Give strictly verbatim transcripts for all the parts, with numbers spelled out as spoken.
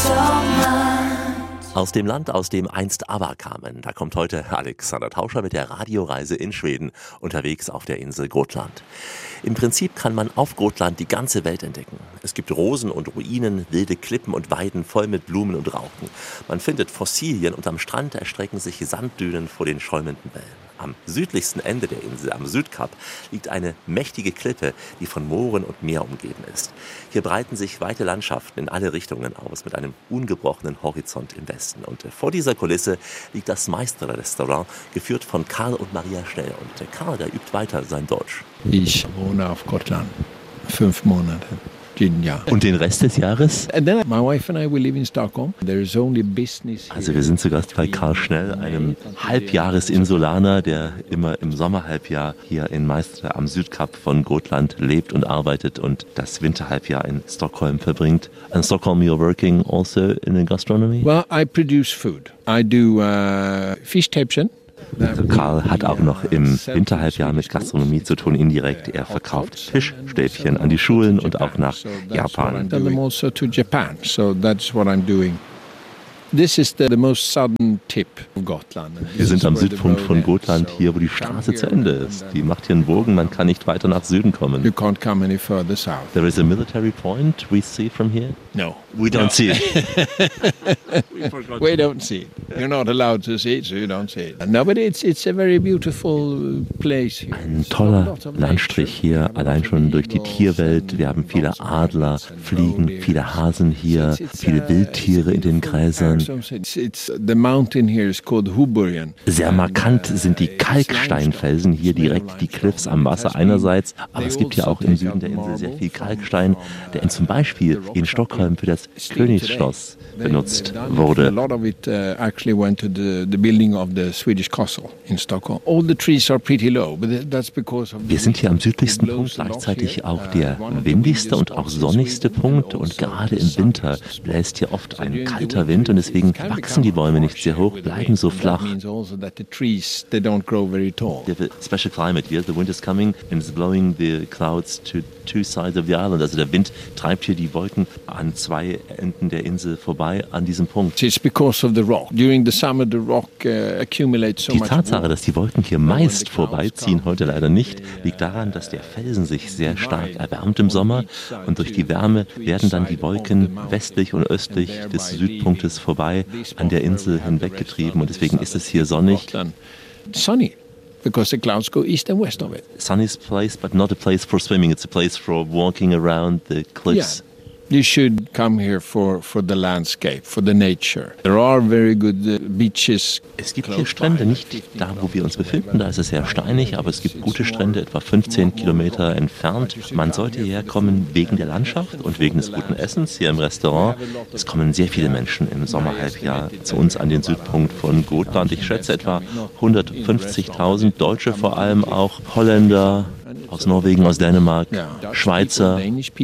so much. Aus dem Land, aus dem einst ABBA kamen, da kommt heute Alexander Tauscher mit der Radioreise in Schweden, unterwegs auf der Insel Gotland. Im Prinzip kann man auf Gotland die ganze Welt entdecken. Es gibt Rosen und Ruinen, wilde Klippen und Weiden voll mit Blumen und Raupen. Man findet Fossilien und am Strand erstrecken sich Sanddünen vor den schäumenden Wellen. Am südlichsten Ende der Insel, am Südkap, liegt eine mächtige Klippe, die von Mooren und Meer umgeben ist. Hier breiten sich weite Landschaften in alle Richtungen aus, mit einem ungebrochenen Horizont im Westen. Und vor dieser Kulisse liegt das Meisterrestaurant, geführt von Karl und Maria Schnell. Und Karl, der übt weiter sein Deutsch. Ich wohne auf Gotland, fünf Monate. Und den Rest des Jahres? And then my wife and I we live in Stockholm. There is only business here. Also wir sind zu Gast bei Karl Schnell, einem Halbjahresinsulaner, der immer im Sommerhalbjahr hier in Meister am Südkap von Gotland lebt und arbeitet und das Winterhalbjahr in Stockholm verbringt. In Stockholm you're working also in the gastronomy? Well, I produce food. I do uh, Fischstäbchen. Also Karl hat auch noch im Winterhalbjahr mit Gastronomie zu tun, indirekt. Er verkauft Fischstäbchen an die Schulen und auch nach Japan. Also to Japan, so that's what I'm doing. This is the most southern tip of Gotland. Wir sind am Südpunkt von Gotland, hier wo die Straße zu Ende ist. Die macht hier einen Bogen, man kann nicht weiter nach Süden kommen. You can't come any further south. There is a military point we see from here? No. We don't no. see it. We don't see it. You're not allowed to see it, so you don't see it. No, but it's, it's a very beautiful place here. Ein toller Landstrich hier, allein schon durch die Tierwelt. Wir haben viele Adler, Fliegen, viele Hasen hier, viele Wildtiere in den Gräsern. Sehr markant sind die Kalksteinfelsen, hier direkt die Cliffs am Wasser einerseits, aber es gibt ja auch im Süden der Insel sehr viel Kalkstein, der zum Beispiel in Stockholm für das Königsschloss benutzt wurde. Wir sind hier am südlichsten Punkt, gleichzeitig auch der windigste und auch sonnigste Punkt, und gerade im Winter bläst hier oft ein kalter Wind und deswegen wachsen die Bäume nicht sehr hoch, bleiben so flach. We have a special climate here. The wind is coming and it's blowing the clouds to two sides of the island. Also der Wind treibt hier die Wolken an zwei Enden der Insel vorbei an diesem Punkt. It's because of the rock. During the summer the rock uh, accumulates so die much. Die Tatsache, dass die Wolken hier meist vorbeiziehen, heute leider nicht, liegt daran, dass der Felsen sich sehr stark erwärmt im Sommer und durch die Wärme werden dann die Wolken westlich und östlich des Südpunktes vorbei an der Insel hinweggetrieben und deswegen ist es hier sonnig. Sunny. Because the clouds go east and west of it. Sunny's place, but not a place for swimming. It's a place for walking around the cliffs. Yeah. You should come here for, for the landscape, for the nature. There are very good uh, beaches. Es gibt hier Strände, nicht da, wo wir uns befinden, da ist es sehr steinig, aber es gibt gute Strände, etwa fünfzehn Kilometer entfernt. Man sollte hierher kommen wegen der Landschaft und wegen des guten Essens hier im Restaurant. Es kommen sehr viele Menschen im Sommerhalbjahr zu uns an den Südpunkt von Gotland. Ich schätze etwa hundertfünfzigtausend Deutsche, vor allem auch Holländer, aus Norwegen, aus Dänemark, Schweizer.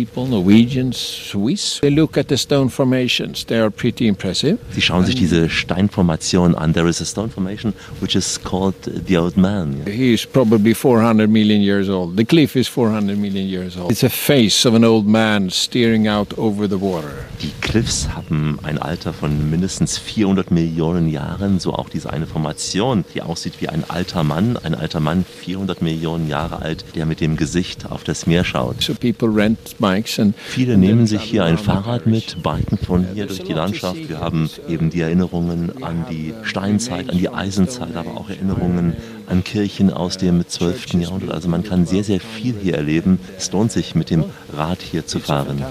Sie schauen sich diese Steinformation an. There is a stone formation which is called the Old Man. He is probably four hundred million years old. The cliff is four hundred million years old. It's a face of an old man staring out over the water. Die Cliffs haben ein Alter von mindestens vierhundert Millionen Jahren, so auch diese eine Formation, die aussieht wie ein alter Mann, ein alter Mann, vierhundert Millionen Jahre alt, der mit dem Gesicht auf das Meer schaut. So people rent bikes and Viele nehmen sich hier ein Fahrrad mit, biken von hier durch die Landschaft. Wir haben eben die Erinnerungen an die Steinzeit, an die Eisenzeit, aber auch Erinnerungen an Kirchen aus dem zwölften Jahrhundert. Also man kann sehr, sehr viel hier erleben. Es lohnt sich, mit dem Rad hier zu fahren.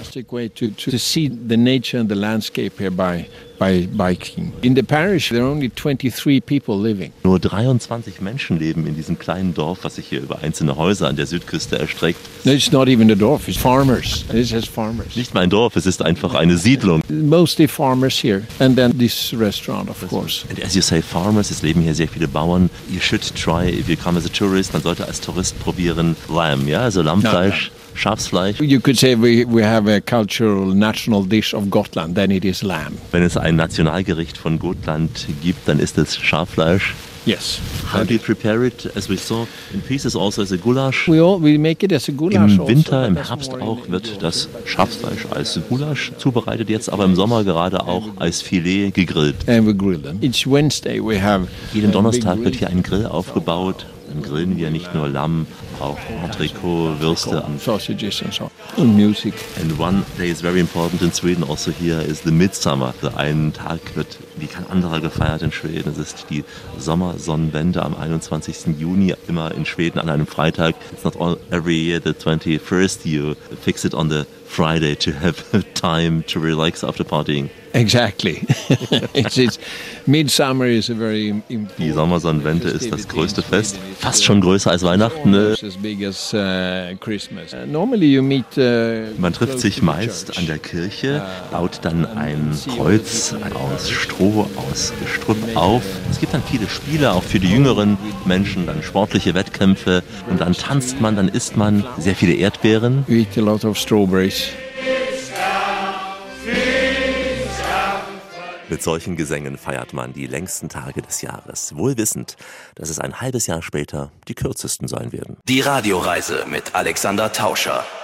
By biking. In the parish there are only twenty-three people living. Nur dreiundzwanzig Menschen leben in diesem kleinen Dorf, was sich hier über einzelne Häuser an der Südküste erstreckt. No, it's not even a dorf, it's farmers. This is farmers. Nicht mal ein Dorf, es ist einfach eine Siedlung. Mostly farmers here and then this restaurant of course. And as you say, farmers, es leben hier sehr viele Bauern. You should try, if you come as a tourist, man sollte als Tourist probieren Lamb, ja, also Lammfleisch. No, no. Schafsfleisch. You could say we, we have a cultural national dish of Gotland, then it is lamb. Wenn es ein Nationalgericht von Gotland gibt, dann ist es Schaffleisch. Yes. How do you prepare it? As we saw in pieces also as a goulash. We all we make it as a goulash. Im Winter, also, im but that's Herbst more auch in- wird das Schafsfleisch als Gulasch zubereitet, jetzt aber im Sommer gerade auch als Filet gegrillt. And we grill them. Each Wednesday we have. Jeden a Donnerstag big wird grill. hier ein Grill aufgebaut. Dann grillen wir nicht nur Lamm, auch Entrecot, Würste. Sausages and so on. And music. And one day is very important in Sweden also here is the Midsummer. Also ein Tag wird wie kein anderer gefeiert in Schweden. Es ist die Sommersonnenwende am einundzwanzigsten Juni, immer in Schweden an einem Freitag. It's not all, every year the twenty-first you fix it on the Friday to have time to relax after partying. Exactly. it's, it's Midsummer is a very important. Die Sommersonnenwende ist das festivity größte in Sweden. Fest, It's, fast uh, schon größer als Weihnachten. Ne? almost as big as uh, Christmas. Uh, normally you meet. Uh, Man trifft close sich to the meist church. an der Kirche, baut dann ein Kreuz aus Stroh, aus Gestrüpp auf. Es gibt dann viele Spiele, auch für die jüngeren Menschen, dann sportliche Wettkämpfe und dann tanzt man, dann isst man sehr viele Erdbeeren. You eat a lot of strawberries. Mit solchen Gesängen feiert man die längsten Tage des Jahres, wohl wissend, dass es ein halbes Jahr später die kürzesten sein werden. Die Radioreise mit Alexander Tauscher.